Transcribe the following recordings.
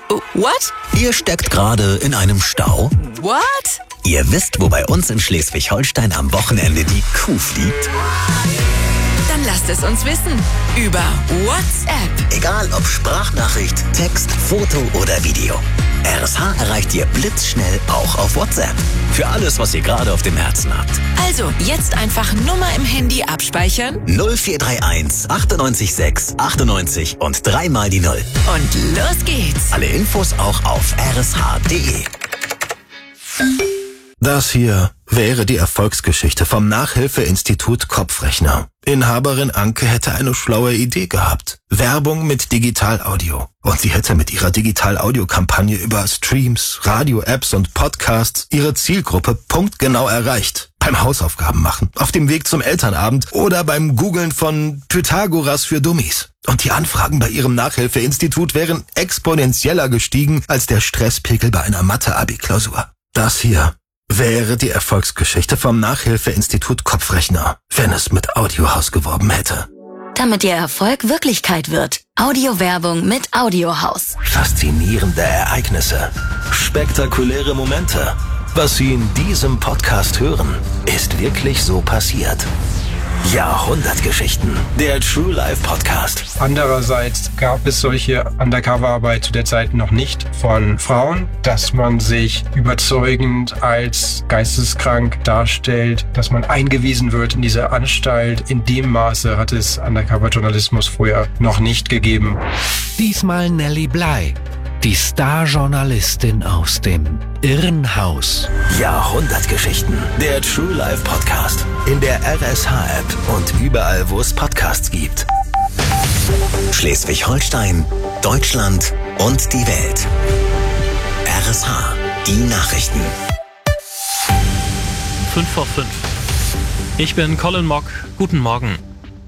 What? Ihr steckt gerade in einem Stau? What? Ihr wisst, wo bei uns in Schleswig-Holstein am Wochenende die Kuh fliegt? Dann lasst es uns wissen. Über WhatsApp. Egal ob Sprachnachricht, Text, Foto oder Video. RSH erreicht ihr blitzschnell auch auf WhatsApp. Für alles, was ihr gerade auf dem Herzen habt. Also, jetzt einfach Nummer im Handy abspeichern. 0431 98 6 98 und 3 mal die 0. Und los geht's. Alle Infos auch auf rsh.de. Das hier wäre die Erfolgsgeschichte vom Nachhilfeinstitut Kopfrechner. Inhaberin Anke hätte eine schlaue Idee gehabt. Werbung mit Digital-Audio. Und sie hätte mit ihrer Digital-Audio-Kampagne über Streams, Radio-Apps und Podcasts ihre Zielgruppe punktgenau erreicht. Beim Hausaufgaben machen, auf dem Weg zum Elternabend oder beim Googlen von Pythagoras für Dummies. Und die Anfragen bei ihrem Nachhilfeinstitut wären exponentieller gestiegen als der Stresspegel bei einer Mathe-Abi-Klausur. Das hier wäre die Erfolgsgeschichte vom Nachhilfeinstitut Kopfrechner, wenn es mit Audiohaus geworben hätte. Damit Ihr Erfolg Wirklichkeit wird. Audiowerbung mit Audiohaus. Faszinierende Ereignisse, spektakuläre Momente. Was Sie in diesem Podcast hören, ist wirklich so passiert. Jahrhundertgeschichten, der True Life Podcast. Andererseits gab es solche Undercover-Arbeit zu der Zeit noch nicht von Frauen, dass man sich überzeugend als geisteskrank darstellt, dass man eingewiesen wird in diese Anstalt. In dem Maße hat es Undercover-Journalismus vorher noch nicht gegeben. Diesmal Nelly Bly, die Star-Journalistin aus dem Irrenhaus. Jahrhundertgeschichten, der True Life Podcast. In der RSH-App und überall, wo es Podcasts gibt. Schleswig-Holstein, Deutschland und die Welt. RSH, die Nachrichten. 5:05. Ich bin Colin Mock. Guten Morgen.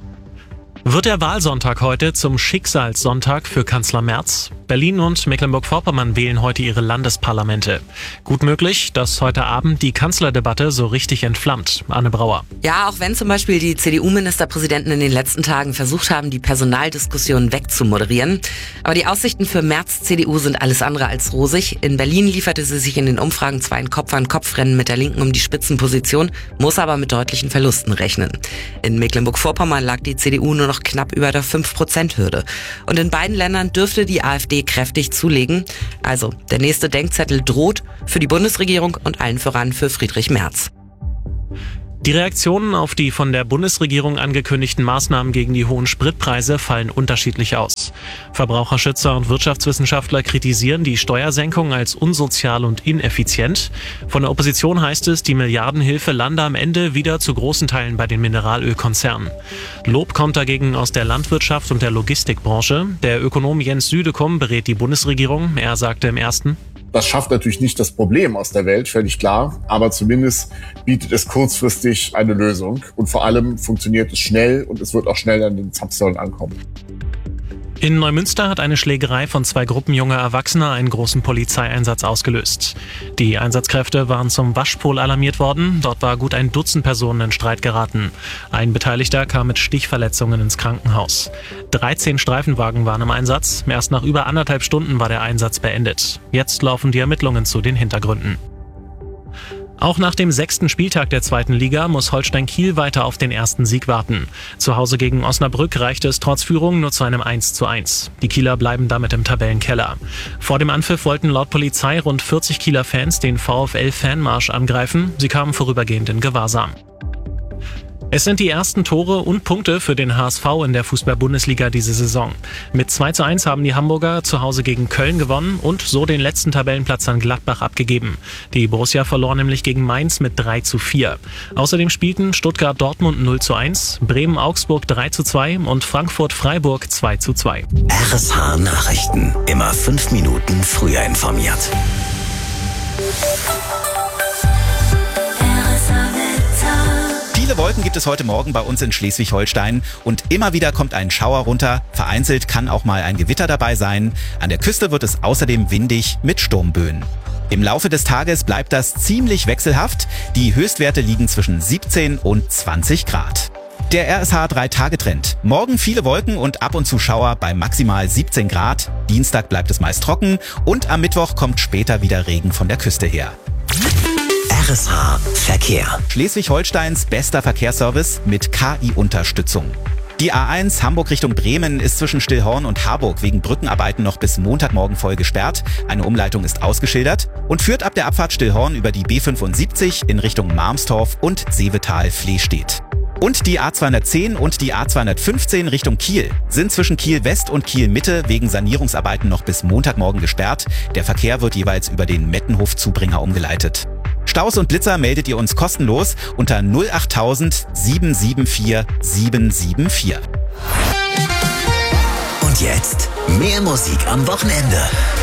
Wird der Wahlsonntag heute zum Schicksalssonntag für Kanzler Merz? Berlin und Mecklenburg-Vorpommern wählen heute ihre Landesparlamente. Gut möglich, dass heute Abend die Kanzlerdebatte so richtig entflammt. Anne Brauer. Ja, auch wenn zum Beispiel die CDU-Ministerpräsidenten in den letzten Tagen versucht haben, die Personaldiskussion wegzumoderieren. Aber die Aussichten für Merz CDU sind alles andere als rosig. In Berlin lieferte sie sich in den Umfragen zwar ein Kopf-an-Kopf-Rennen mit der Linken um die Spitzenposition, muss aber mit deutlichen Verlusten rechnen. In Mecklenburg-Vorpommern lag die CDU nur noch knapp über der 5%-Hürde. Und in beiden Ländern dürfte die AfD kräftig zulegen. Also, der nächste Denkzettel droht für die Bundesregierung und allen voran für Friedrich Merz. Die Reaktionen auf die von der Bundesregierung angekündigten Maßnahmen gegen die hohen Spritpreise fallen unterschiedlich aus. Verbraucherschützer und Wirtschaftswissenschaftler kritisieren die Steuersenkung als unsozial und ineffizient. Von der Opposition heißt es, die Milliardenhilfe lande am Ende wieder zu großen Teilen bei den Mineralölkonzernen. Lob kommt dagegen aus der Landwirtschaft und der Logistikbranche. Der Ökonom Jens Südekum berät die Bundesregierung. Er sagte im Ersten: Das schafft natürlich nicht das Problem aus der Welt, völlig klar. Aber zumindest bietet es kurzfristig eine Lösung. Und vor allem funktioniert es schnell und es wird auch schnell an den Zapfsäulen ankommen. In Neumünster hat eine Schlägerei von 2 Gruppen junger Erwachsener einen großen Polizeieinsatz ausgelöst. Die Einsatzkräfte waren zum Waschpol alarmiert worden. Dort war gut ein Dutzend Personen in Streit geraten. Ein Beteiligter kam mit Stichverletzungen ins Krankenhaus. 13 Streifenwagen waren im Einsatz. Erst nach über 1,5 Stunden war der Einsatz beendet. Jetzt laufen die Ermittlungen zu den Hintergründen. Auch nach dem 6. Spieltag der 2. Liga muss Holstein Kiel weiter auf den ersten Sieg warten. Zu Hause gegen Osnabrück reichte es trotz Führung nur zu einem 1:1. Die Kieler bleiben damit im Tabellenkeller. Vor dem Anpfiff wollten laut Polizei rund 40 Kieler Fans den VfL-Fanmarsch angreifen. Sie kamen vorübergehend in Gewahrsam. Es sind die ersten Tore und Punkte für den HSV in der Fußball-Bundesliga diese Saison. Mit 2:1 haben die Hamburger zu Hause gegen Köln gewonnen und so den letzten Tabellenplatz an Gladbach abgegeben. Die Borussia verlor nämlich gegen Mainz mit 3:4. Außerdem spielten Stuttgart-Dortmund 0:1, Bremen-Augsburg 3:2 und Frankfurt-Freiburg 2:2. RSH Nachrichten. Immer 5 Minuten früher informiert. Viele Wolken gibt es heute Morgen bei uns in Schleswig-Holstein und immer wieder kommt ein Schauer runter. Vereinzelt kann auch mal ein Gewitter dabei sein. An der Küste wird es außerdem windig mit Sturmböen. Im Laufe des Tages bleibt das ziemlich wechselhaft. Die Höchstwerte liegen zwischen 17 und 20 Grad. Der RSH 3-Tage-Trend. Morgen viele Wolken und ab und zu Schauer bei maximal 17 Grad. Dienstag bleibt es meist trocken und am Mittwoch kommt später wieder Regen von der Küste her. RSH Verkehr. Schleswig-Holsteins bester Verkehrsservice mit KI-Unterstützung. Die A1 Hamburg Richtung Bremen ist zwischen Stillhorn und Harburg wegen Brückenarbeiten noch bis Montagmorgen voll gesperrt. Eine Umleitung ist ausgeschildert und führt ab der Abfahrt Stillhorn über die B75 in Richtung Marmstorf und Seevetal-Flehstedt. Und die A210 und die A215 Richtung Kiel sind zwischen Kiel West und Kiel Mitte wegen Sanierungsarbeiten noch bis Montagmorgen gesperrt. Der Verkehr wird jeweils über den Mettenhof-Zubringer umgeleitet. Staus und Blitzer meldet ihr uns kostenlos unter 08000 774 774. Und jetzt mehr Musik am Wochenende.